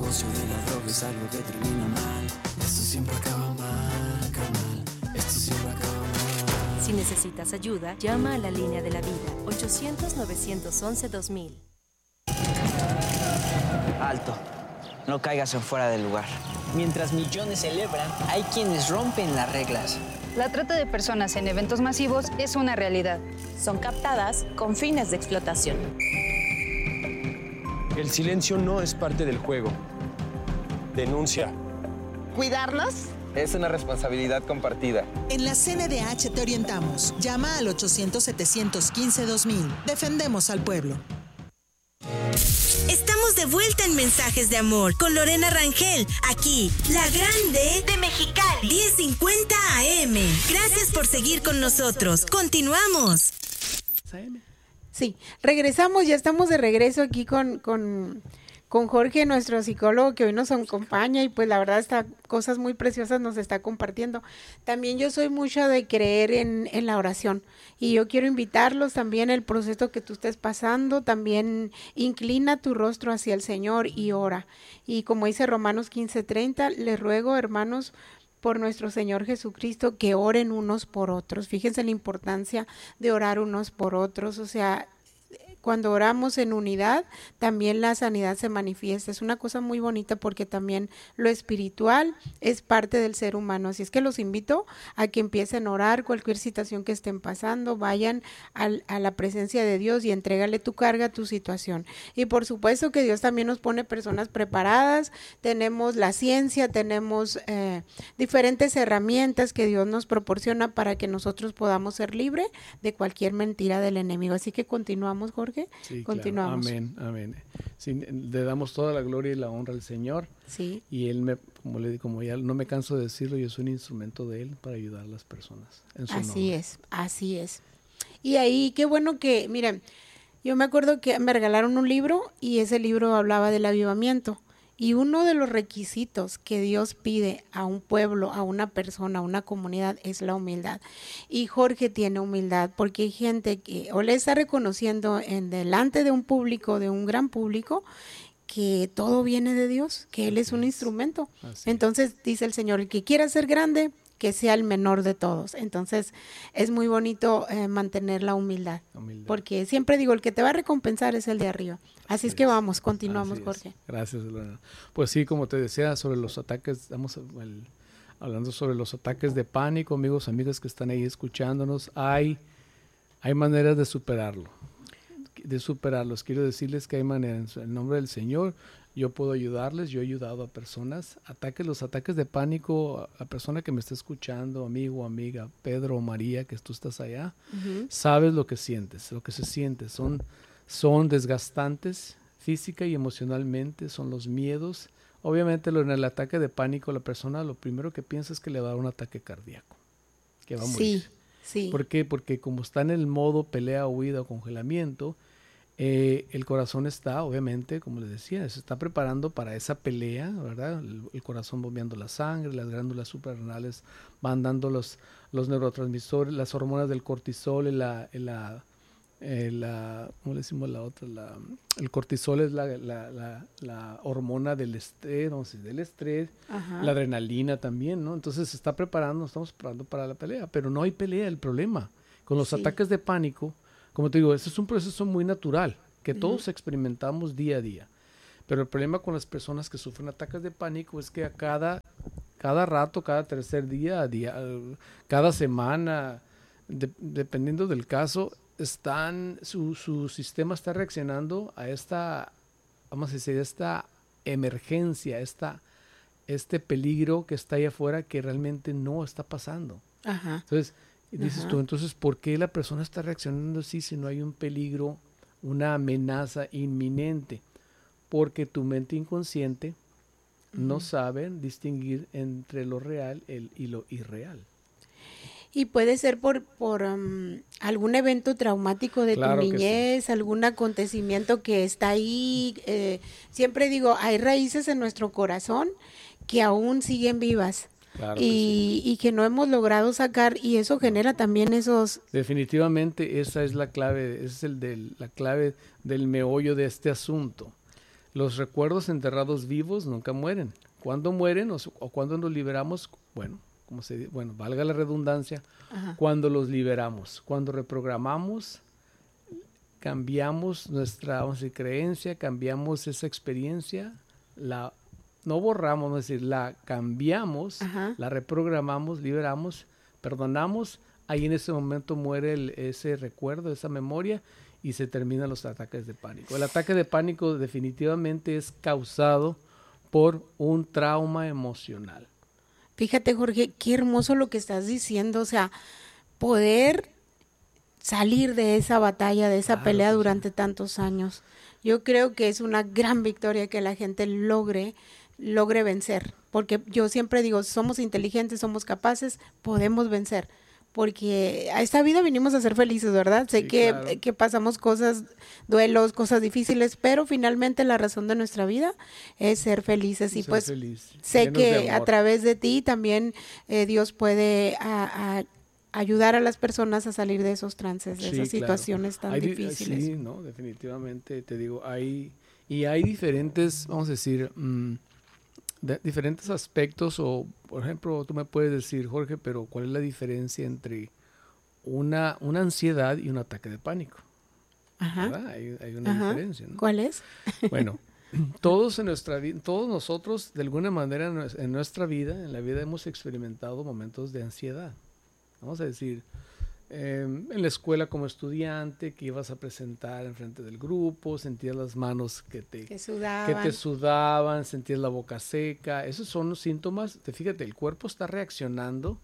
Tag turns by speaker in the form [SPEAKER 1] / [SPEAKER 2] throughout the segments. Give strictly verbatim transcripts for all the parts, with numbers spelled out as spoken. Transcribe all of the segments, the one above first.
[SPEAKER 1] negocio de la droga es algo que termina mal. Esto siempre acaba mal, carnal. Esto siempre acaba mal.
[SPEAKER 2] Si necesitas ayuda, llama a la línea de la vida, ochocientos, novecientos once, dos mil.
[SPEAKER 3] Alto. No caigas en fuera del lugar. Mientras millones celebran, hay quienes rompen las reglas.
[SPEAKER 4] La trata de personas en eventos masivos es una realidad.
[SPEAKER 5] Son captadas con fines de explotación.
[SPEAKER 6] El silencio no es parte del juego. Denuncia.
[SPEAKER 7] ¿Cuidarnos?
[SPEAKER 8] Es una responsabilidad compartida.
[SPEAKER 9] En la C N D H te orientamos. Llama al ochocientos, setecientos quince, dos mil. Defendemos al pueblo.
[SPEAKER 10] Estamos de vuelta en Mensajes de Amor con Lorena Rangel, aquí, La Grande de Mexicali, diez cincuenta A M. Gracias por seguir con nosotros. Continuamos.
[SPEAKER 11] Sí, regresamos, ya estamos de regreso aquí con, con, con Jorge, nuestro psicólogo que hoy nos acompaña y pues la verdad está cosas muy preciosas nos está compartiendo. También yo soy mucho de creer en, en la oración y yo quiero invitarlos también el proceso que tú estés pasando, también inclina tu rostro hacia el Señor y ora. Y como dice Romanos quince treinta, les ruego, hermanos, por nuestro Señor Jesucristo, que oren unos por otros. Fíjense la importancia de orar unos por otros, o sea, cuando oramos en unidad, también la sanidad se manifiesta. Es una cosa muy bonita porque también lo espiritual es parte del ser humano. Así es que los invito a que empiecen a orar cualquier situación que estén pasando, vayan al, a la presencia de Dios y entrégale tu carga, tu situación. Y por supuesto que Dios también nos pone personas preparadas, tenemos la ciencia, tenemos eh, diferentes herramientas que Dios nos proporciona para que nosotros podamos ser libres de cualquier mentira del enemigo. Así que continuamos, Jorge.
[SPEAKER 12] Sí,
[SPEAKER 11] Continuamos.
[SPEAKER 12] Claro. Amén, amén. Sí, le damos toda la gloria y la honra al Señor.
[SPEAKER 11] Sí.
[SPEAKER 12] Y Él, me, como le como ya no me canso de decirlo, yo soy un instrumento de Él para ayudar a las personas. En su
[SPEAKER 11] así
[SPEAKER 12] nombre.
[SPEAKER 11] es, así es. Y ahí, qué bueno que, miren, yo me acuerdo que me regalaron un libro y ese libro hablaba del avivamiento. Y uno de los requisitos que Dios pide a un pueblo, a una persona, a una comunidad, es la humildad. Y Jorge tiene humildad porque hay gente que o le está reconociendo en delante de un público, de un gran público, que todo viene de Dios, que Él es un instrumento. Entonces dice el Señor, el que quiera ser grande, que sea el menor de todos. Entonces es muy bonito eh, mantener la humildad, humildad, porque siempre digo, el que te va a recompensar es el de arriba. Así, Así es que vamos, continuamos, Jorge.
[SPEAKER 12] Gracias, Elena. Pues sí, como te decía, sobre los ataques, estamos el, hablando sobre los ataques de pánico, amigos, amigas que están ahí escuchándonos, hay, hay maneras de superarlo, de superarlos. Quiero decirles que hay maneras, en el nombre del Señor, yo puedo ayudarles, yo he ayudado a personas, ataques, los ataques de pánico, a la persona que me está escuchando, amigo, amiga, Pedro o María, que tú estás allá, uh-huh. sabes lo que sientes, lo que se siente, son, son desgastantes física y emocionalmente, son los miedos. Obviamente lo, en el ataque de pánico la persona lo primero que piensa es que le va a dar un ataque cardíaco, que va a morir.
[SPEAKER 11] Sí, sí.
[SPEAKER 12] ¿Por qué? Porque como está en el modo pelea, huida o congelamiento, Eh, el corazón está, obviamente, como les decía, se está preparando para esa pelea, ¿verdad? El, el corazón bombeando la sangre, las glándulas suprarrenales van dando los, los neurotransmisores, las hormonas del cortisol, y la, y la, eh, la, ¿cómo le decimos la otra? La, el cortisol es la, la, la, la hormona del estrés, no sé, del estrés, Ajá. la adrenalina también, ¿no? Entonces se está preparando, nos estamos preparando para la pelea, pero no hay pelea, el problema. Con los sí. ataques de pánico, como te digo, ese es un proceso muy natural que uh-huh. todos experimentamos día a día. Pero el problema con las personas que sufren ataques de pánico es que a cada, cada rato, cada tercer día, a día cada semana, de, dependiendo del caso, están su, su sistema está reaccionando a esta, vamos a decir, esta emergencia, esta, este peligro que está ahí afuera que realmente no está pasando.
[SPEAKER 11] Ajá.
[SPEAKER 12] Entonces, y dices
[SPEAKER 11] Ajá.
[SPEAKER 12] tú, entonces, ¿por qué la persona está reaccionando así si no hay un peligro, una amenaza inminente? Porque tu mente inconsciente uh-huh. no sabe distinguir entre lo real el, y lo irreal.
[SPEAKER 11] Y puede ser por, por um, algún evento traumático de
[SPEAKER 12] claro
[SPEAKER 11] tu niñez, sí. algún acontecimiento que está ahí. Eh, siempre digo, hay raíces en nuestro corazón que aún siguen vivas.
[SPEAKER 12] Claro
[SPEAKER 11] y,
[SPEAKER 12] que sí.
[SPEAKER 11] y que no hemos logrado sacar, y eso genera también esos...
[SPEAKER 12] Definitivamente esa es la clave, esa es el de, la clave del meollo de este asunto. Los recuerdos enterrados vivos nunca mueren. ¿Cuándo mueren o, o cuándo nos liberamos? Bueno, como se dice, bueno, valga la redundancia, Ajá. cuando los liberamos, cuando reprogramamos, cambiamos nuestra vamos a decir, creencia, cambiamos esa experiencia, la no borramos, es decir, la cambiamos, Ajá. la reprogramamos, liberamos, perdonamos, ahí en ese momento muere el, ese recuerdo, esa memoria, y se terminan los ataques de pánico. El ataque de pánico definitivamente es causado por un trauma emocional.
[SPEAKER 11] Fíjate, Jorge, qué hermoso lo que estás diciendo, o sea, poder salir de esa batalla, de esa claro, pelea durante sí. tantos años. Yo creo que es una gran victoria que la gente logre, logre vencer, porque yo siempre digo, somos inteligentes, somos capaces, podemos vencer. Porque a esta vida vinimos a ser felices, ¿verdad? Sé sí, que, claro. que pasamos cosas, duelos, cosas difíciles, pero finalmente la razón de nuestra vida es ser felices. Y ser pues feliz. sé que a través de ti también eh, Dios puede a, a ayudar a las personas a salir de esos trances, de sí, esas situaciones claro. tan
[SPEAKER 12] hay,
[SPEAKER 11] difíciles.
[SPEAKER 12] Sí, no, definitivamente, te digo, hay, y hay diferentes, vamos a decir, mmm, de diferentes aspectos, o por ejemplo, tú me puedes decir, Jorge, pero ¿cuál es la diferencia entre una, una ansiedad y un ataque de pánico?
[SPEAKER 11] Ajá.
[SPEAKER 12] ¿Verdad? Hay, hay una
[SPEAKER 11] Ajá.
[SPEAKER 12] diferencia, ¿no?
[SPEAKER 11] ¿Cuál es?
[SPEAKER 12] Bueno, todos en nuestra vida, todos nosotros, de alguna manera, en nuestra vida, en la vida hemos experimentado momentos de ansiedad. Vamos a decir, eh, en la escuela como estudiante, que ibas a presentar en frente del grupo, sentías las manos que te,
[SPEAKER 11] que sudaban.
[SPEAKER 12] que te sudaban, sentías la boca seca. Esos son los síntomas. Te, fíjate, el cuerpo está reaccionando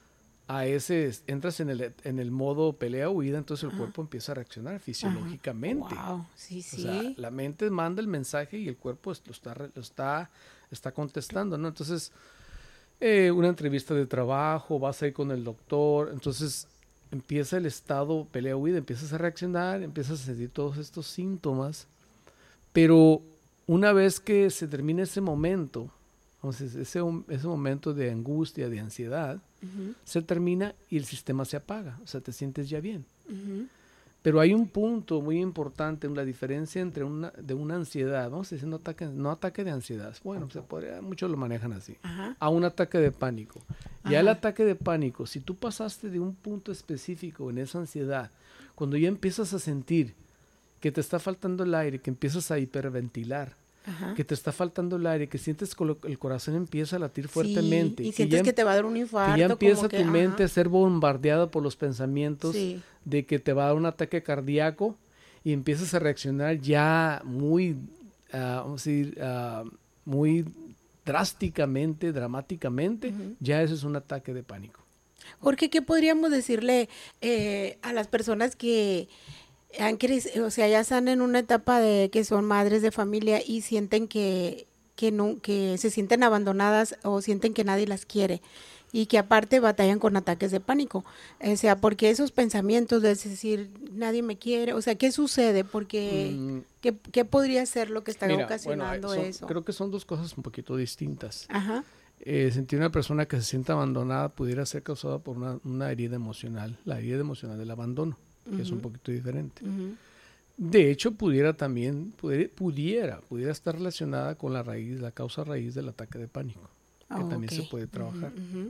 [SPEAKER 12] a ese, entras en el, en el modo pelea-huida, entonces el Ajá. cuerpo empieza a reaccionar fisiológicamente.
[SPEAKER 11] Wow, sí, sí.
[SPEAKER 12] O sea, la mente manda el mensaje y el cuerpo lo está, lo está, está contestando, ¿no? Entonces, eh, una entrevista de trabajo, vas a ir con el doctor, entonces empieza el estado pelea-huida, empiezas a reaccionar, empiezas a sentir todos estos síntomas, pero una vez que se termina ese momento, entonces ese, ese momento de angustia, de ansiedad, uh-huh. se termina y el sistema se apaga, o sea, te sientes ya bien. Uh-huh. Pero hay un punto muy importante, la diferencia entre una, de una ansiedad, vamos a decir, no ataque, no ataque de ansiedad, bueno, se podría, muchos lo manejan así, uh-huh. a un ataque de pánico. Uh-huh. Ya el ataque de pánico, si tú pasaste de un punto específico en esa ansiedad, cuando ya empiezas a sentir que te está faltando el aire, que empiezas a hiperventilar, Ajá. que te está faltando el aire, que sientes que el corazón empieza a latir fuertemente.
[SPEAKER 11] Sí, y sientes que, ya, que te va a dar un infarto.
[SPEAKER 12] Que ya empieza
[SPEAKER 11] como
[SPEAKER 12] tu
[SPEAKER 11] que,
[SPEAKER 12] mente
[SPEAKER 11] ajá.
[SPEAKER 12] a ser bombardeada por los pensamientos
[SPEAKER 11] sí.
[SPEAKER 12] de que te va a dar un ataque cardíaco y empiezas a reaccionar ya muy, uh, vamos a decir, uh, muy drásticamente, dramáticamente, uh-huh. ya eso es un ataque de pánico.
[SPEAKER 11] Jorge, ¿qué podríamos decirle eh, a las personas que han crecido, o sea, ya están en una etapa de que son madres de familia y sienten que, que, no, que se sienten abandonadas o sienten que nadie las quiere y que aparte batallan con ataques de pánico? O sea, porque esos pensamientos de decir, nadie me quiere, o sea, ¿qué sucede? Porque, mm. ¿qué, ¿qué podría ser lo que está Mira, ocasionando
[SPEAKER 12] bueno, son,
[SPEAKER 11] eso?
[SPEAKER 12] Creo que son dos cosas un poquito distintas.
[SPEAKER 11] Ajá.
[SPEAKER 12] Eh, sentir una persona que se sienta abandonada pudiera ser causada por una, una herida emocional, la herida emocional del abandono. Uh-huh. Que es un poquito diferente. Uh-huh. De hecho, pudiera también, pudiera, pudiera, pudiera estar relacionada con la raíz, la causa raíz del ataque de pánico, que oh, también okay. se puede trabajar. Uh-huh.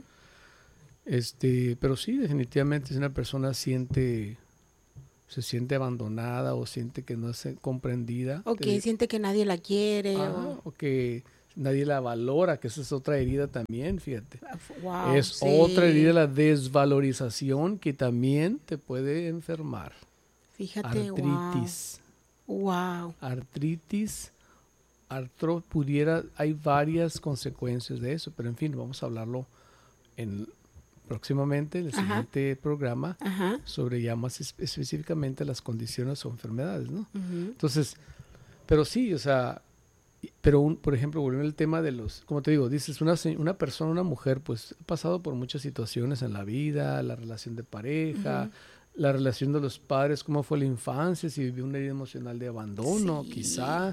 [SPEAKER 12] Este, pero sí, definitivamente, si una persona siente, se siente abandonada o siente que no es comprendida.
[SPEAKER 11] O que siente que nadie la quiere.
[SPEAKER 12] Ah,
[SPEAKER 11] o...
[SPEAKER 12] o que nadie la valora, que esa es otra herida también, fíjate.
[SPEAKER 11] Wow,
[SPEAKER 12] es
[SPEAKER 11] sí.
[SPEAKER 12] otra herida, la desvalorización, que también te puede enfermar.
[SPEAKER 11] Fíjate,
[SPEAKER 12] artritis.
[SPEAKER 11] Wow. wow.
[SPEAKER 12] Artritis, artro, pudiera, hay varias consecuencias de eso, pero en fin, vamos a hablarlo en, próximamente en el Ajá. siguiente programa
[SPEAKER 11] Ajá.
[SPEAKER 12] sobre ya más es, específicamente las condiciones o enfermedades, ¿no?
[SPEAKER 11] Uh-huh.
[SPEAKER 12] Entonces, pero sí, o sea, pero un, por ejemplo, volviendo al tema de los, como te digo, dices, una, una persona, una mujer, pues ha pasado por muchas situaciones en la vida, la relación de pareja, uh-huh. la relación de los padres, cómo fue la infancia, si vivió una herida emocional de abandono,
[SPEAKER 11] sí.
[SPEAKER 12] quizá.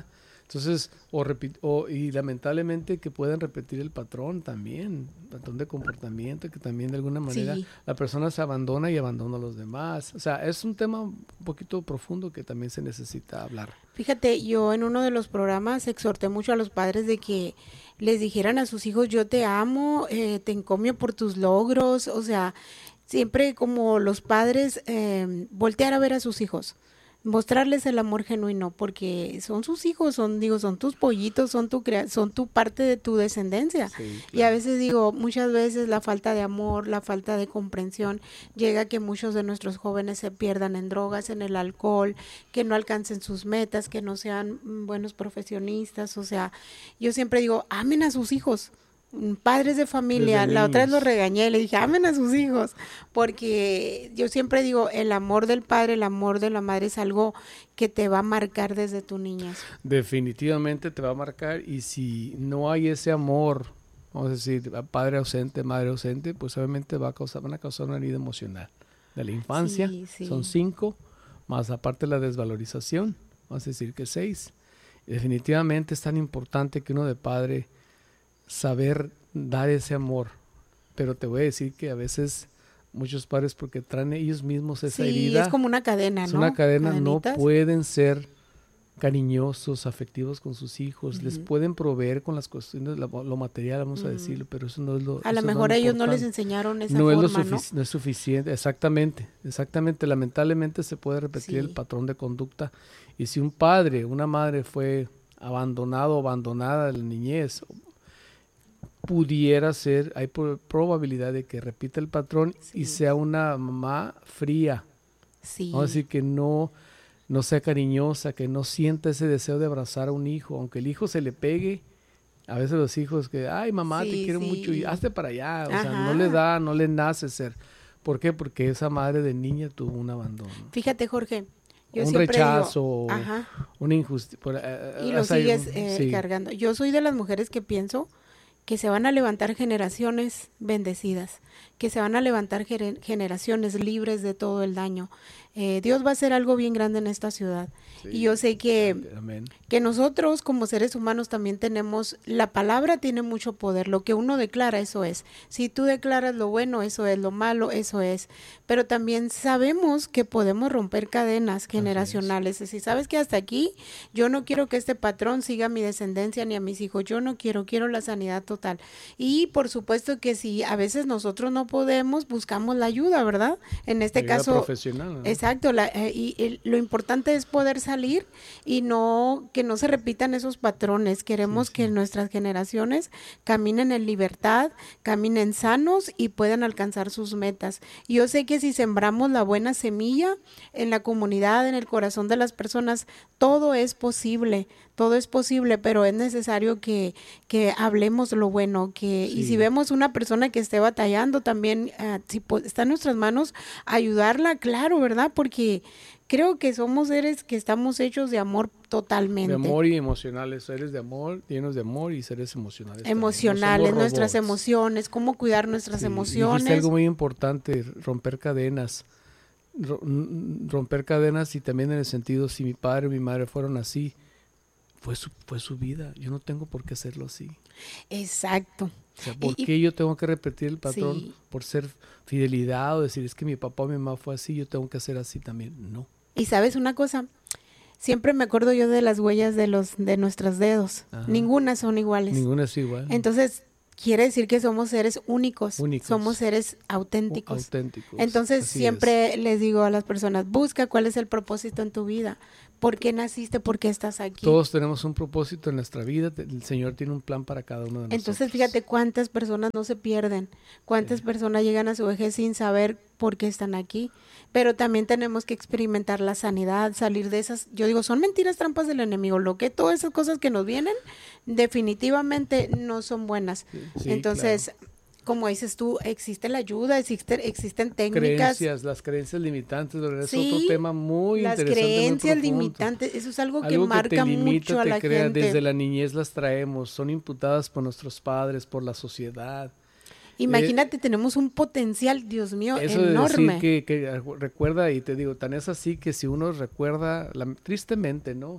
[SPEAKER 12] Entonces, o, repi- o y lamentablemente que puedan repetir el patrón también, patrón de comportamiento, que también de alguna manera
[SPEAKER 11] Sí.
[SPEAKER 12] la persona se abandona y abandona a los demás. O sea, es un tema un poquito profundo que también se necesita hablar.
[SPEAKER 11] Fíjate, yo en uno de los programas exhorté mucho a los padres de que les dijeran a sus hijos, yo te amo, eh, te encomio por tus logros, o sea, siempre como los padres eh, voltear a ver a sus hijos, mostrarles el amor genuino, porque son sus hijos, son digo, son tus pollitos, son tu crea- son tu parte de tu descendencia.
[SPEAKER 12] Sí, claro.
[SPEAKER 11] Y a veces digo, muchas veces la falta de amor, la falta de comprensión llega a que muchos de nuestros jóvenes se pierdan en drogas, en el alcohol, que no alcancen sus metas, que no sean mm, buenos profesionistas, o sea, yo siempre digo, amen a sus hijos. mm, Padres de familia,
[SPEAKER 12] Desde
[SPEAKER 11] la otra vez
[SPEAKER 12] niños.
[SPEAKER 11] lo regañé, le dije, amen a sus hijos, porque yo siempre digo, el amor del padre, el amor de la madre es algo que te va a marcar desde tu niñez.
[SPEAKER 12] Definitivamente te va a marcar, y si no hay ese amor, vamos a decir, padre ausente, madre ausente, pues obviamente va a causar, van a causar una herida emocional. De la infancia,
[SPEAKER 11] Sí, sí.
[SPEAKER 12] son cinco, más aparte la desvalorización, vamos a decir que seis. Y definitivamente es tan importante que uno de padre saber dar ese amor, pero te voy a decir que a veces muchos padres, porque traen ellos mismos esa
[SPEAKER 11] Sí,
[SPEAKER 12] herida,
[SPEAKER 11] es como una cadena,
[SPEAKER 12] es
[SPEAKER 11] ¿no?
[SPEAKER 12] una cadena, no
[SPEAKER 11] Cadenitas.
[SPEAKER 12] pueden ser cariñosos, afectivos con sus hijos, les
[SPEAKER 11] Ujú.
[SPEAKER 12] pueden proveer con las cuestiones, lo, lo material, vamos a
[SPEAKER 11] Ujú.
[SPEAKER 12] decirlo, pero eso no es lo
[SPEAKER 11] A lo
[SPEAKER 12] eso no es
[SPEAKER 11] mejor
[SPEAKER 12] lo
[SPEAKER 11] a ellos no les
[SPEAKER 12] importante.
[SPEAKER 11] enseñaron esa
[SPEAKER 12] no es, lo
[SPEAKER 11] forma, ¿no?
[SPEAKER 12] sufici- no es suficiente, exactamente, exactamente, lamentablemente se puede repetir
[SPEAKER 11] Sí.
[SPEAKER 12] el patrón de conducta, y si un padre, una madre fue abandonado o abandonada en la niñez, pudiera ser, hay pro- probabilidad de que repita el patrón y sea una mamá fría,
[SPEAKER 11] Sí.
[SPEAKER 12] vamos a decir que no, no sea cariñosa, que no sienta ese deseo de abrazar a un hijo, aunque el hijo se le pegue. A veces los hijos que, ay mamá, te
[SPEAKER 11] Sí,
[SPEAKER 12] quiero
[SPEAKER 11] sí.
[SPEAKER 12] mucho, y hazte para allá, o sea,
[SPEAKER 11] Ajá.
[SPEAKER 12] no le da, no le nace ser. ¿Por qué? Porque esa madre de niña tuvo un abandono,
[SPEAKER 11] Fíjate, Jorge, yo
[SPEAKER 12] un
[SPEAKER 11] siempre
[SPEAKER 12] rechazo,
[SPEAKER 11] digo, ajá,
[SPEAKER 12] una injusticia.
[SPEAKER 11] y lo sigues eh, cargando. Yo soy de las mujeres que pienso que se van a levantar generaciones bendecidas, que se van a levantar gere- generaciones libres de todo el daño. Eh, Dios va a hacer algo bien grande en esta ciudad. Y yo sé que,
[SPEAKER 12] Amén.
[SPEAKER 11] que nosotros como seres humanos también tenemos, la palabra tiene mucho poder, lo que uno declara, eso es. Si tú declaras lo bueno, eso es, lo malo, eso es. Pero también sabemos que podemos romper cadenas generacionales. Si sabes que hasta aquí, yo no quiero que este patrón siga a mi descendencia ni a mis hijos, yo no quiero, quiero la sanidad total. Y por supuesto que si a veces nosotros no podemos, buscamos la ayuda, ¿verdad? En este
[SPEAKER 12] Ayuda
[SPEAKER 11] caso,
[SPEAKER 12] profesional, ¿no?
[SPEAKER 11] exacto, la, eh, y, y lo importante es poder salir y no que no se repitan esos patrones. Queremos
[SPEAKER 12] Sí, sí.
[SPEAKER 11] que nuestras generaciones caminen en libertad, caminen sanos y puedan alcanzar sus metas. Y yo sé que si sembramos la buena semilla en la comunidad, en el corazón de las personas, todo es posible, todo es posible, pero es necesario que, que hablemos lo bueno, que y
[SPEAKER 12] Sí.
[SPEAKER 11] si vemos una persona que esté batallando también, eh, si po- está en nuestras manos, ayudarla, claro, ¿verdad? Porque creo que somos seres que estamos hechos de amor totalmente.
[SPEAKER 12] De amor y emocionales, seres de amor, llenos de amor y seres emocionales. también. No
[SPEAKER 11] Emocionales,
[SPEAKER 12] somos
[SPEAKER 11] nuestras
[SPEAKER 12] robots.
[SPEAKER 11] emociones, cómo cuidar nuestras
[SPEAKER 12] Sí,
[SPEAKER 11] emociones.
[SPEAKER 12] dijiste algo muy importante, romper cadenas. Ro- n- romper cadenas, y también en el sentido, si mi padre o mi madre fueron así, fue su, fue su vida. Yo no tengo por qué hacerlo así.
[SPEAKER 11] Exacto.
[SPEAKER 12] O sea, ¿por
[SPEAKER 11] Y- y-
[SPEAKER 12] qué yo tengo que repetir el patrón
[SPEAKER 11] Sí.
[SPEAKER 12] por ser fidelidad o decir, es que mi papá o mi mamá fue así, yo tengo que hacer así también? No.
[SPEAKER 11] Y sabes una cosa, siempre me acuerdo yo de las huellas de los de nuestros dedos.
[SPEAKER 12] Ajá.
[SPEAKER 11] Ninguna son iguales.
[SPEAKER 12] Ninguna es igual.
[SPEAKER 11] Entonces, quiere decir que somos seres únicos,
[SPEAKER 12] Únicos.
[SPEAKER 11] somos seres auténticos.
[SPEAKER 12] Auténticos.
[SPEAKER 11] Entonces,
[SPEAKER 12] Así
[SPEAKER 11] siempre les digo a las personas, busca cuál es el propósito en tu vida. ¿Por qué naciste? ¿Por qué estás aquí?
[SPEAKER 12] Todos tenemos un propósito en nuestra vida. te- El Señor tiene un plan para cada uno de nosotros.
[SPEAKER 11] Entonces, fíjate cuántas personas no se pierden, cuántas
[SPEAKER 12] Sí.
[SPEAKER 11] personas llegan a su vejez sin saber por qué están aquí. Pero también tenemos que experimentar la sanidad, salir de esas, yo digo, son mentiras, trampas del enemigo. Lo que todas esas cosas que nos vienen, definitivamente no son buenas.
[SPEAKER 12] Sí,
[SPEAKER 11] Entonces, como dices tú, existe la ayuda, existe, existen técnicas.
[SPEAKER 12] Creencias, las creencias limitantes, ¿verdad? Es
[SPEAKER 11] Sí,
[SPEAKER 12] otro tema muy
[SPEAKER 11] las
[SPEAKER 12] interesante. muy
[SPEAKER 11] creencias
[SPEAKER 12] profundo.
[SPEAKER 11] limitantes, eso es algo, que
[SPEAKER 12] Algo
[SPEAKER 11] marca
[SPEAKER 12] te limita,
[SPEAKER 11] mucho a
[SPEAKER 12] te
[SPEAKER 11] la
[SPEAKER 12] crea,
[SPEAKER 11] gente.
[SPEAKER 12] desde la niñez las traemos, son imputadas por nuestros padres, por la sociedad.
[SPEAKER 11] Imagínate, tenemos un potencial, Dios mío,
[SPEAKER 12] Eso
[SPEAKER 11] enorme.
[SPEAKER 12] de decir que, que recuerda, y te digo, tan es así que si uno recuerda, la- tristemente, ¿no?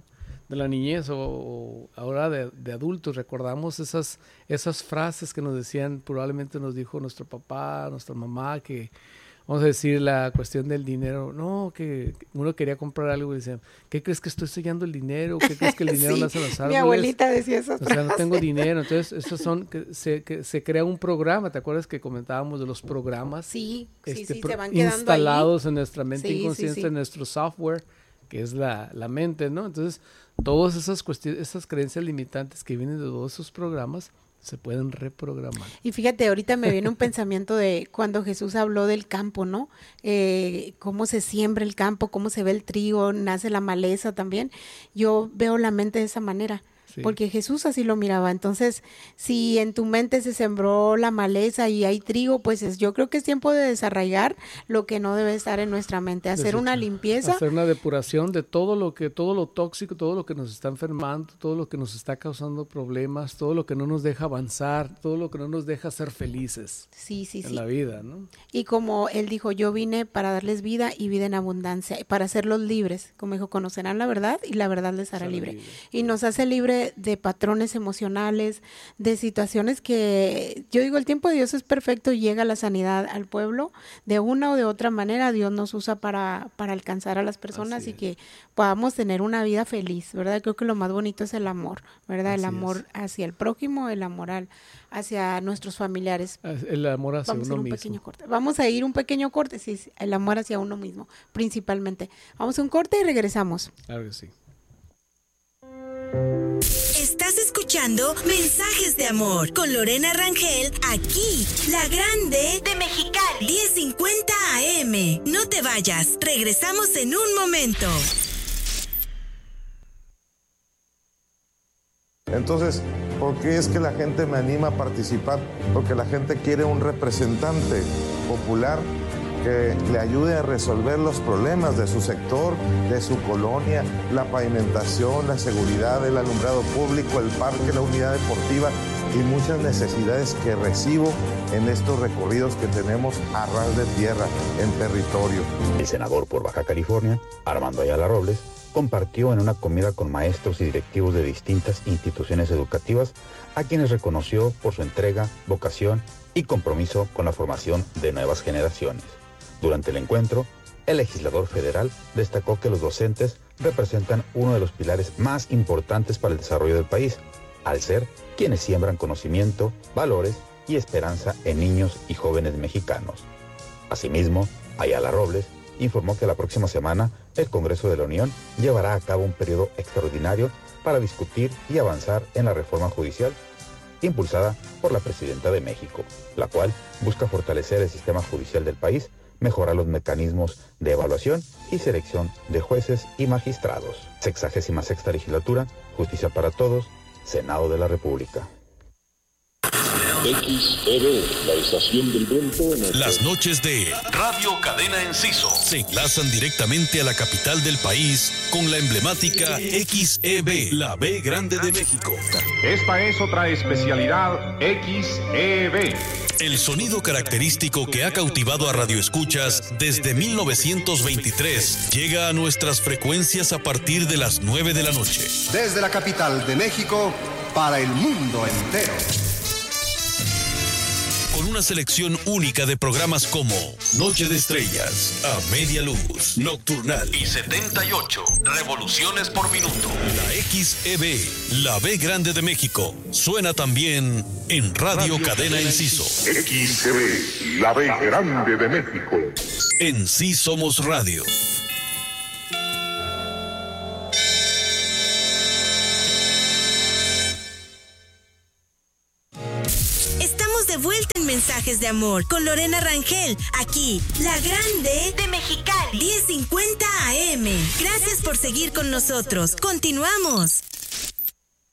[SPEAKER 12] de la niñez o, o ahora de, de adultos, recordamos esas, esas frases que nos decían, probablemente nos dijo nuestro papá, nuestra mamá, que vamos a decir la cuestión del dinero, no, que uno quería comprar algo y decía, ¿qué crees que estoy sellando el dinero? ¿Qué crees que el dinero
[SPEAKER 11] sí,
[SPEAKER 12] nace en los árboles?
[SPEAKER 11] Mi abuelita decía esas
[SPEAKER 12] frases. O sea, no tengo
[SPEAKER 11] frases.
[SPEAKER 12] dinero. Entonces, esos son, que se, que se crea un programa, ¿te acuerdas que comentábamos de los programas?
[SPEAKER 11] Sí,
[SPEAKER 12] este,
[SPEAKER 11] sí, sí,
[SPEAKER 12] pro,
[SPEAKER 11] se van quedando
[SPEAKER 12] instalados
[SPEAKER 11] ahí.
[SPEAKER 12] en nuestra mente
[SPEAKER 11] Sí,
[SPEAKER 12] inconsciente,
[SPEAKER 11] sí, sí.
[SPEAKER 12] en nuestro software, que es la, la mente, ¿no? Entonces, todas esas cuestiones, esas creencias limitantes que vienen de todos esos programas, se pueden reprogramar.
[SPEAKER 11] Y fíjate, ahorita me viene un pensamiento de cuando Jesús habló del campo, ¿no? Eh, cómo se siembra el campo, cómo se ve el trigo, nace la maleza también. Yo veo la mente de esa manera. Sí. Porque Jesús así lo miraba. Entonces, si en tu mente se sembró la maleza y hay trigo, pues es, yo creo que es tiempo de desarraigar lo que no debe estar en nuestra mente, hacer Desecha. una limpieza.
[SPEAKER 12] Hacer una depuración de todo lo que, todo lo tóxico, todo lo que nos está enfermando, todo lo que nos está causando problemas, todo lo que no nos deja avanzar, todo lo que no nos deja ser felices
[SPEAKER 11] sí, sí,
[SPEAKER 12] en
[SPEAKER 11] sí.
[SPEAKER 12] la vida, ¿no?
[SPEAKER 11] Y como él dijo, yo vine para darles vida y vida en abundancia, para hacerlos libres. Como dijo, conocerán la verdad y la verdad les hará libre. libre. Y nos hace libre de patrones emocionales, de situaciones que, yo digo, el tiempo de Dios es perfecto y llega la sanidad al pueblo, de una o de otra manera Dios nos usa para, para alcanzar a las personas y que podamos tener una vida feliz, ¿verdad? Creo que lo más bonito es el amor, ¿verdad? Así el amor es. Hacia el prójimo, el amor al, hacia nuestros familiares.
[SPEAKER 12] El amor hacia
[SPEAKER 11] Vamos
[SPEAKER 12] uno
[SPEAKER 11] a ir un
[SPEAKER 12] mismo.
[SPEAKER 11] Pequeño corte. Vamos a ir un pequeño corte, sí, el amor hacia uno mismo, principalmente. Vamos a un corte y regresamos.
[SPEAKER 12] Claro que sí.
[SPEAKER 10] Estás escuchando Mensajes de Amor con Lorena Rangel, aquí, La Grande de Mexicali, diez cincuenta A M. No te vayas, regresamos en un momento.
[SPEAKER 13] Entonces, ¿por qué es que la gente me anima a participar? Porque la gente quiere un representante popular que le ayude a resolver los problemas de su sector, de su colonia, la pavimentación, la seguridad, el alumbrado público, el parque, la unidad deportiva y muchas necesidades que recibo en estos recorridos que tenemos a ras de tierra, en territorio.
[SPEAKER 14] El senador por Baja California, Armando Ayala Robles, compartió en una comida con maestros y directivos de distintas instituciones educativas a quienes reconoció por su entrega, vocación y compromiso con la formación de nuevas generaciones. Durante el encuentro, el legislador federal destacó que los docentes representan uno de los pilares más importantes para el desarrollo del país, al ser quienes siembran conocimiento, valores y esperanza en niños y jóvenes mexicanos. Asimismo, Ayala Robles informó que la próxima semana el Congreso de la Unión llevará a cabo un periodo extraordinario para discutir y avanzar en la reforma judicial impulsada por la Presidenta de México, la cual busca fortalecer el sistema judicial del país, mejorar los mecanismos de evaluación y selección de jueces y magistrados. Sexagésima sexta legislatura, Justicia para Todos, Senado de la República.
[SPEAKER 15] X E B, la estación del viento en el...
[SPEAKER 16] Las noches de Radio Cadena Enciso se enlazan directamente a la capital del país con la emblemática X E B, la B Grande de México.
[SPEAKER 17] Esta es otra especialidad X E B.
[SPEAKER 16] El sonido característico que ha cautivado a radioescuchas desde mil novecientos veintitrés llega a nuestras frecuencias a partir de las nueve de la noche.
[SPEAKER 18] Desde la capital de México para el mundo entero.
[SPEAKER 16] Con una selección única de programas como Noche de Estrellas, A Media Luz, Nocturnal y setenta y ocho Revoluciones por Minuto. La X E B, la B Grande de México, suena también en Radio, Radio Cadena Enciso.
[SPEAKER 15] X E B, la B Grande de México.
[SPEAKER 16] En Sí Somos Radio.
[SPEAKER 10] De vuelta en Mensajes de Amor con Lorena Rangel, aquí, La Grande de Mexicali, diez cincuenta A M. Gracias por seguir con nosotros. Continuamos.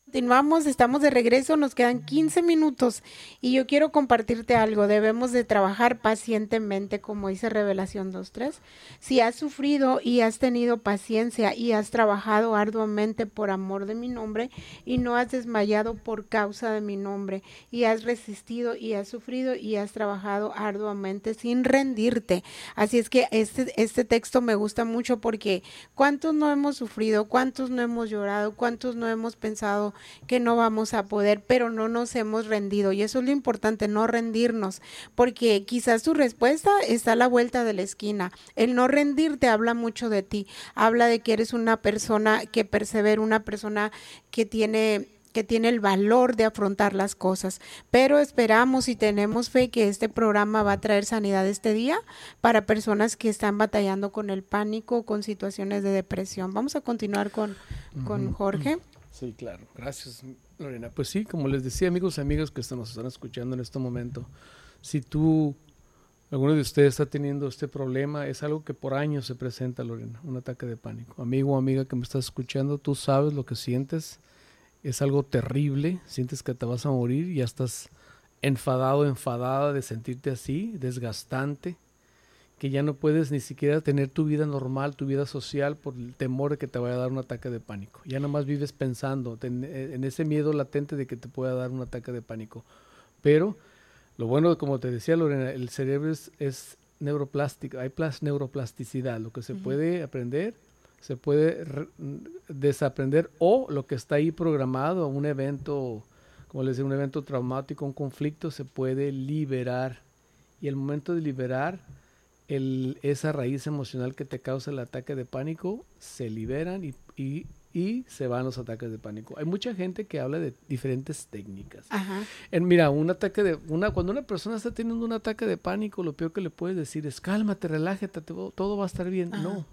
[SPEAKER 11] Continuamos, estamos de regreso, nos quedan quince minutos y yo quiero compartirte algo. Debemos de trabajar pacientemente, como dice Revelación dos tres. Si has sufrido y has tenido paciencia y has trabajado arduamente por amor de mi nombre y no has desmayado por causa de mi nombre y has resistido y has sufrido y has trabajado arduamente sin rendirte. Así es que este, este texto me gusta mucho porque ¿cuántos no hemos sufrido? ¿Cuántos no hemos llorado? ¿Cuántos no hemos pensado que no vamos a poder, pero no nos hemos rendido? Y eso es lo importante, no rendirnos, porque quizás tu respuesta está a la vuelta de la esquina. El no rendirte habla mucho de ti, habla de que eres una persona que persevera, una persona que tiene... que tiene el valor de afrontar las cosas, pero esperamos y tenemos fe que este programa va a traer sanidad este día para personas que están batallando con el pánico, con situaciones de depresión. Vamos a continuar con, con Jorge.
[SPEAKER 12] Sí, claro. Gracias, Lorena. Pues sí, como les decía, amigos y amigas que nos están escuchando en este momento, si tú, alguno de ustedes está teniendo este problema, es algo que por años se presenta, Lorena, un ataque de pánico. Amigo o amiga que me estás escuchando, tú sabes lo que sientes, es algo terrible, sientes que te vas a morir, ya estás enfadado, enfadada de sentirte así, desgastante, que ya no puedes ni siquiera tener tu vida normal, tu vida social, por el temor de que te vaya a dar un ataque de pánico. Ya nomás vives pensando ten, en ese miedo latente de que te pueda dar un ataque de pánico. Pero lo bueno, como te decía Lorena, el cerebro es, es neuroplástico, hay plas, neuroplasticidad, lo que se uh-huh. puede aprender, se puede re, desaprender, o lo que está ahí programado, un evento, como les decía, un evento traumático, un conflicto, se puede liberar. Y el momento de liberar, El, esa raíz emocional que te causa el ataque de pánico, se liberan y, y, y se van los ataques de pánico. Hay mucha gente que habla de diferentes técnicas. Ajá. En, mira, un ataque de una cuando una persona está teniendo un ataque de pánico, lo peor que le puedes decir es cálmate, relájate, te, todo va a estar bien. Ajá. No.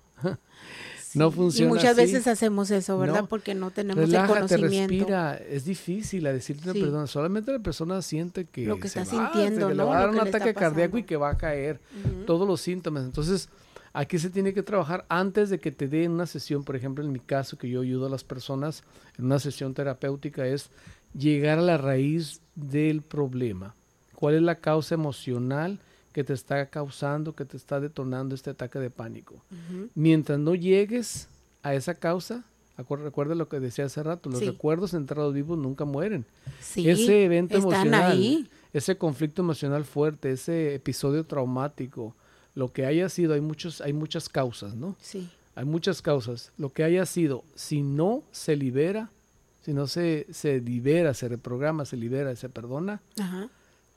[SPEAKER 12] Sí. No funciona.
[SPEAKER 11] Y muchas
[SPEAKER 12] así.
[SPEAKER 11] veces hacemos eso, ¿verdad? No. Porque no tenemos
[SPEAKER 12] Relájate,
[SPEAKER 11] el conocimiento.
[SPEAKER 12] Respira. Es difícil a decirle a
[SPEAKER 11] sí.
[SPEAKER 12] una persona. Solamente la persona siente que
[SPEAKER 11] lo que
[SPEAKER 12] se
[SPEAKER 11] está
[SPEAKER 12] va,
[SPEAKER 11] sintiendo,
[SPEAKER 12] que
[SPEAKER 11] ¿no?
[SPEAKER 12] le va a dar
[SPEAKER 11] lo
[SPEAKER 12] un ataque cardíaco y que va a caer.
[SPEAKER 11] Uh-huh.
[SPEAKER 12] Todos los síntomas. Entonces, aquí se tiene que trabajar antes de que te den una sesión. Por ejemplo, en mi caso, que yo ayudo a las personas en una sesión terapéutica, es llegar a la raíz del problema. ¿Cuál es la causa emocional que te está causando, que te está detonando este ataque de pánico? Uh-huh. Mientras no llegues a esa causa, acu- recuerda lo que decía hace rato, los sí. recuerdos enterrados vivos nunca mueren.
[SPEAKER 11] Sí,
[SPEAKER 12] ese evento
[SPEAKER 11] están
[SPEAKER 12] emocional,
[SPEAKER 11] ahí.
[SPEAKER 12] Ese conflicto emocional fuerte, ese episodio traumático, lo que haya sido, hay muchos, hay muchas causas, ¿no?
[SPEAKER 11] Sí.
[SPEAKER 12] Hay muchas causas. Lo que haya sido, si no se libera, si no se, se libera, se reprograma, se libera y se perdona,
[SPEAKER 11] Ajá.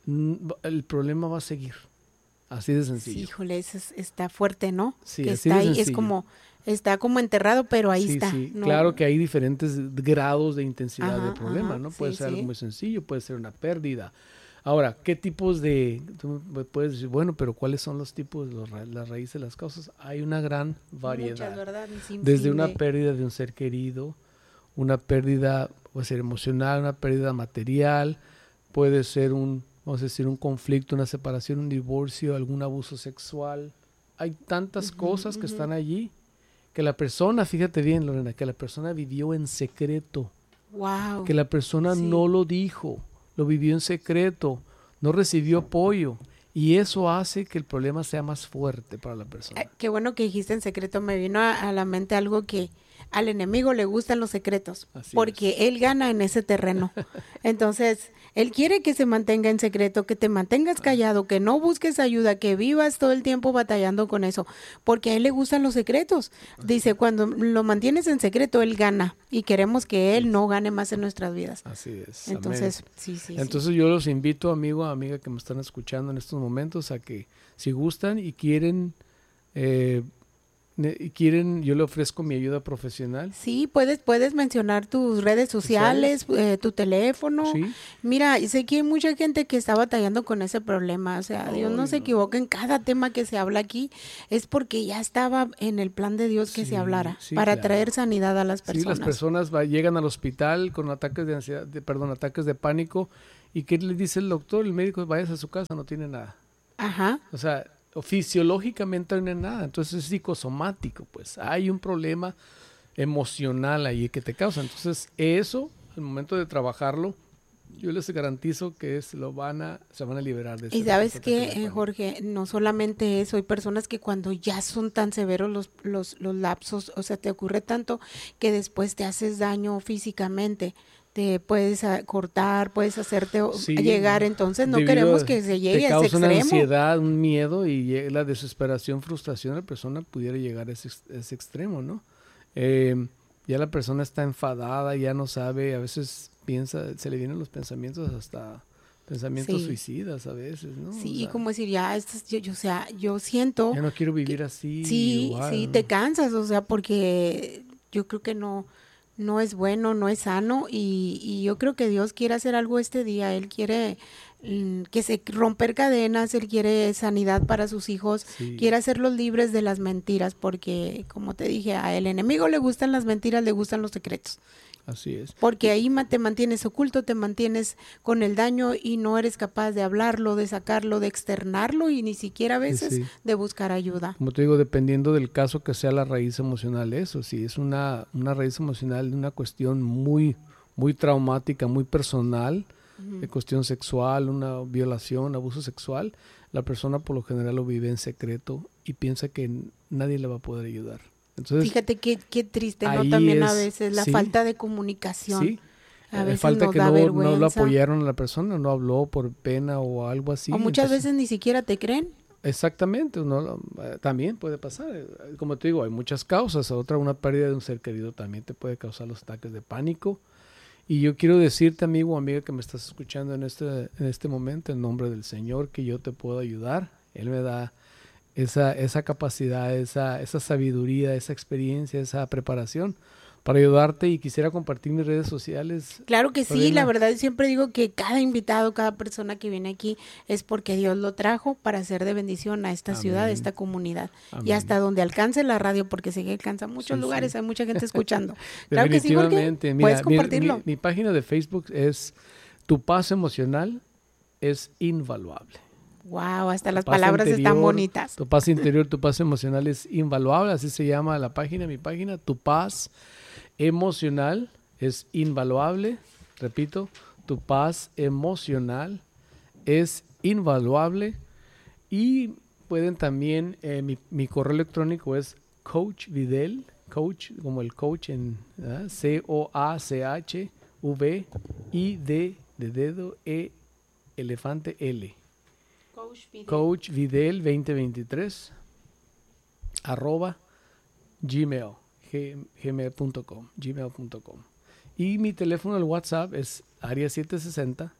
[SPEAKER 12] el problema va a seguir. Así de sencillo.
[SPEAKER 11] Sí, híjole, eso es, está fuerte, ¿no?
[SPEAKER 12] Sí,
[SPEAKER 11] que
[SPEAKER 12] así
[SPEAKER 11] está
[SPEAKER 12] de
[SPEAKER 11] ahí,
[SPEAKER 12] sencillo.
[SPEAKER 11] es como, está como enterrado, pero ahí
[SPEAKER 12] sí,
[SPEAKER 11] está.
[SPEAKER 12] Sí.
[SPEAKER 11] No.
[SPEAKER 12] Claro que hay diferentes grados de intensidad
[SPEAKER 11] Ajá,
[SPEAKER 12] del problema,
[SPEAKER 11] ajá,
[SPEAKER 12] ¿no? Puede
[SPEAKER 11] sí,
[SPEAKER 12] ser
[SPEAKER 11] sí.
[SPEAKER 12] algo muy sencillo, puede ser una pérdida. Ahora, ¿qué tipos de...? Tú me puedes decir, bueno, pero ¿cuáles son los tipos, los, las raíces de las causas? Hay una gran variedad.
[SPEAKER 11] Muchas, ¿verdad?
[SPEAKER 12] Desde una pérdida de un ser querido, una pérdida, puede ser emocional, una pérdida material, puede ser un, vamos a decir, un conflicto, una separación, un divorcio, algún abuso sexual. Hay tantas uh-huh, cosas que uh-huh. están allí que la persona, fíjate bien, Lorena, que la persona vivió en secreto.
[SPEAKER 11] Wow.
[SPEAKER 12] Que la persona sí. no lo dijo, lo vivió en secreto, no recibió apoyo. Y eso hace que el problema sea más fuerte para la persona.
[SPEAKER 11] Eh, qué bueno que dijiste en secreto. Me vino a, a la mente algo que al enemigo le gustan los secretos. Así porque es. Él gana en ese terreno. Entonces, él quiere que se mantenga en secreto, que te mantengas callado, que no busques ayuda, que vivas todo el tiempo batallando con eso. Porque a él le gustan los secretos. Dice, cuando lo mantienes en secreto, él gana. Y queremos que él no gane más en nuestras vidas.
[SPEAKER 12] Así es.
[SPEAKER 11] Entonces,
[SPEAKER 12] Amén.
[SPEAKER 11] sí, sí.
[SPEAKER 12] Entonces
[SPEAKER 11] sí.
[SPEAKER 12] yo los invito, amigo, amiga que me están escuchando en estos momentos, a que si gustan y quieren... Eh, y quieren, yo le ofrezco mi ayuda profesional.
[SPEAKER 11] Sí, puedes puedes mencionar tus redes sociales, eh, tu teléfono. ¿Sí? Mira, sé que hay mucha gente que está batallando con ese problema. O sea, oh, Dios no, no se equivoque, en cada tema que se habla aquí es porque ya estaba en el plan de Dios que sí, se hablara sí, para claro. traer sanidad a las personas.
[SPEAKER 12] Sí, las personas va, llegan al hospital con ataques de ansiedad, de, perdón, ataques de pánico. ¿Y qué le dice el doctor? El médico, vayas a su casa, no tiene nada.
[SPEAKER 11] Ajá.
[SPEAKER 12] O sea, fisiológicamente no hay nada, entonces es psicosomático, pues hay un problema emocional ahí que te causa. Entonces eso, al momento de trabajarlo, yo les garantizo que se lo van a, se van a liberar de eso.
[SPEAKER 11] Y sabes que, eh, Jorge, no solamente eso, hay personas que cuando ya son tan severos los, los, los lapsos, o sea, te ocurre tanto que después te haces daño físicamente, te puedes a, cortar, puedes hacerte sí, llegar, entonces no queremos que se llegue a ese extremo.
[SPEAKER 12] Te causa una ansiedad, un miedo y la desesperación, frustración, la persona pudiera llegar a ese, ese extremo, ¿no? Eh, ya la persona está enfadada, ya no sabe, a veces piensa, se le vienen los pensamientos hasta pensamientos sí. suicidas a veces, ¿no?
[SPEAKER 11] Sí,
[SPEAKER 12] o sea,
[SPEAKER 11] como decir, ya, esto es, yo, yo, o sea, yo siento...
[SPEAKER 12] Ya no quiero vivir
[SPEAKER 11] que,
[SPEAKER 12] así.
[SPEAKER 11] Sí,
[SPEAKER 12] igual,
[SPEAKER 11] sí,
[SPEAKER 12] ¿no? Te
[SPEAKER 11] cansas, o sea, porque yo creo que no, no es bueno, no es sano y, y yo creo que Dios quiere hacer algo este día, Él quiere mm, que se romper cadenas, Él quiere sanidad para sus hijos, sí. quiere hacerlos libres de las mentiras, porque como te dije, a el enemigo le gustan las mentiras, le gustan los secretos.
[SPEAKER 12] Así es.
[SPEAKER 11] Porque ahí te mantienes oculto, te mantienes con el daño y no eres capaz de hablarlo, de sacarlo, de externarlo y ni siquiera a veces sí, sí. de buscar ayuda.
[SPEAKER 12] Como te digo, dependiendo del caso que sea la raíz emocional, eso sí, es una, una raíz emocional de una cuestión muy, muy traumática, muy personal, uh-huh. de cuestión sexual, una violación, abuso sexual, la persona por lo general lo vive en secreto y piensa que nadie le va a poder ayudar. Entonces,
[SPEAKER 11] fíjate qué, qué triste, ¿no? También es, a veces la sí, falta de comunicación.
[SPEAKER 12] Sí,
[SPEAKER 11] a veces
[SPEAKER 12] falta
[SPEAKER 11] nos
[SPEAKER 12] que
[SPEAKER 11] da
[SPEAKER 12] no,
[SPEAKER 11] vergüenza.
[SPEAKER 12] no lo apoyaron a la persona, no habló por pena o algo así.
[SPEAKER 11] O muchas
[SPEAKER 12] entonces,
[SPEAKER 11] veces ni siquiera te creen.
[SPEAKER 12] Exactamente, no, también puede pasar. Como te digo, hay muchas causas. Otra, una pérdida de un ser querido también te puede causar los ataques de pánico. Y yo quiero decirte, amigo o amiga que me estás escuchando en este, en este momento, en nombre del Señor, que yo te puedo ayudar. Él me da esa, esa capacidad, esa, esa sabiduría, esa experiencia, esa preparación para ayudarte, y quisiera compartir mis redes sociales.
[SPEAKER 11] Claro que sí, Lorena. La verdad siempre digo que cada invitado, cada persona que viene aquí es porque Dios lo trajo para ser de bendición a esta Amén. Ciudad, a esta comunidad. Amén. Y hasta donde alcance la radio, porque sé que alcanza muchos sí, lugares, sí. Hay mucha gente escuchando. Claro que sí, Jorge, Mira, puedes compartirlo.
[SPEAKER 12] Mi, mi, mi página de Facebook es Tu Paz Emocional es Invaluable.
[SPEAKER 11] Wow, hasta las palabras interior, están bonitas.
[SPEAKER 12] Tu paz interior, tu paz emocional es invaluable, así se llama la página, mi página, Tu Paz Emocional es invaluable, repito, tu paz emocional es invaluable. Y pueden también, eh, mi, mi correo electrónico es Coach Videl, coach como el coach en ¿eh? C O A C H V I D de dedo E elefante L. Coach Videl, Coach Videl veinte veintitrés arroba gmail gmail punto com gmail punto com. Y mi teléfono del WhatsApp es área siete sesenta,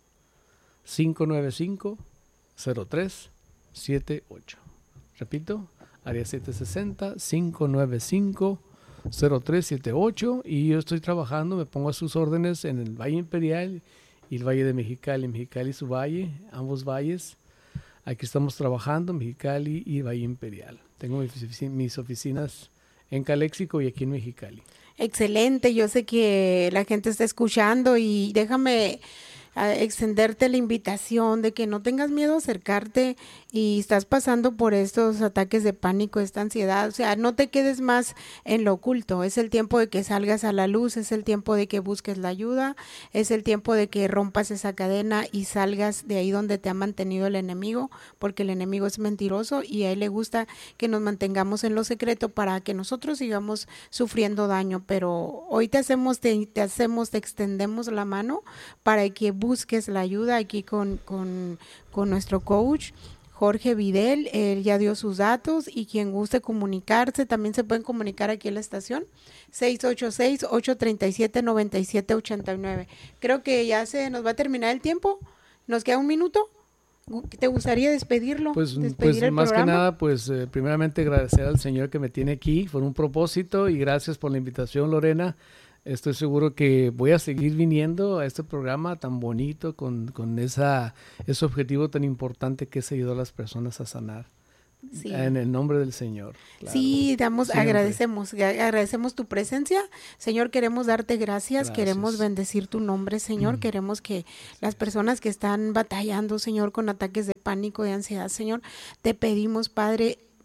[SPEAKER 12] cinco nueve cinco, cero tres siete ocho. Repito, área siete sesenta, cinco nueve cinco, cero tres siete ocho. Y yo estoy trabajando, me pongo a sus órdenes en el Valle Imperial y el Valle de Mexicali, Mexicali y su valle, ambos valles. Aquí estamos trabajando, Mexicali y Valle Imperial. Tengo mis, ofici- mis oficinas en Calexico y aquí en Mexicali.
[SPEAKER 11] Excelente, yo sé que la gente está escuchando y déjame uh, extenderte la invitación de que no tengas miedo a acercarte y estás pasando por estos ataques de pánico, esta ansiedad, o sea, no te quedes más en lo oculto, es el tiempo de que salgas a la luz, es el tiempo de que busques la ayuda, es el tiempo de que rompas esa cadena y salgas de ahí donde te ha mantenido el enemigo, porque el enemigo es mentiroso y a él le gusta que nos mantengamos en lo secreto para que nosotros sigamos sufriendo daño, pero hoy te hacemos, te, te hacemos, te extendemos la mano para que busques la ayuda aquí con, con, con nuestro coach Jorge Videl. Él ya dio sus datos y quien guste comunicarse, también se pueden comunicar aquí en la estación, seis ocho seis, ocho tres siete, nueve siete ocho nueve. Creo que ya se nos va a terminar el tiempo, nos queda un minuto. ¿Te gustaría despedirlo?
[SPEAKER 12] Pues,
[SPEAKER 11] Despedir
[SPEAKER 12] pues más programa? que nada, pues eh, primeramente agradecer al Señor que me tiene aquí por un propósito, y gracias por la invitación, Lorena. Estoy seguro que voy a seguir viniendo a este programa tan bonito, con, con esa, ese objetivo tan importante que es ayudar a las personas a sanar. Sí. En el nombre del Señor. Claro. Sí, damos, Siempre. agradecemos, agradecemos tu presencia. Señor, queremos darte gracias, gracias. Queremos bendecir tu nombre, Señor. Mm. Queremos que las personas que están batallando, Señor, con ataques de pánico, de ansiedad, Señor, te pedimos, Padre,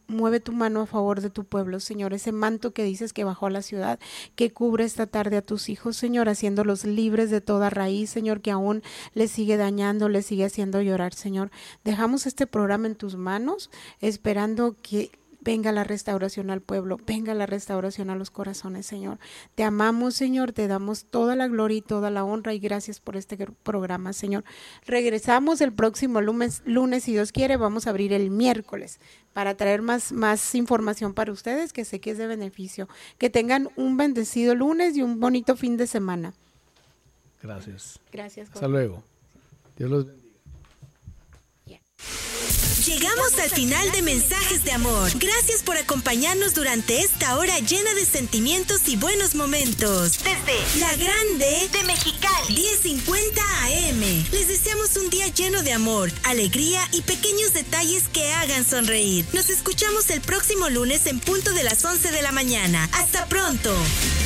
[SPEAKER 11] mueve tu mano a favor de tu pueblo, Señor, ese manto que dices que bajó a la ciudad, que cubre esta tarde a tus hijos, Señor, haciéndolos libres de toda raíz, Señor, que aún les sigue dañando, les sigue haciendo llorar, Señor. Dejamos este programa en tus manos, esperando que venga la restauración al pueblo, venga la restauración a los corazones, Señor. Te amamos, Señor, te damos toda la gloria y toda la honra y gracias por este programa, Señor. Regresamos el próximo lunes, lunes si Dios quiere, vamos a abrir el miércoles para traer más, más información para ustedes, que sé que es de beneficio. Que tengan un bendecido lunes y un bonito fin de semana.
[SPEAKER 12] Gracias.
[SPEAKER 11] Gracias.
[SPEAKER 12] Hasta luego. Dios los bendiga.
[SPEAKER 10] Llegamos al final de Mensajes de Amor. Gracias por acompañarnos durante esta hora llena de sentimientos y buenos momentos. Desde La Grande de Mexicali, diez cincuenta A M. Les deseamos un día lleno de amor, alegría y pequeños detalles que hagan sonreír. Nos escuchamos el próximo lunes en punto de las once de la mañana. ¡Hasta pronto!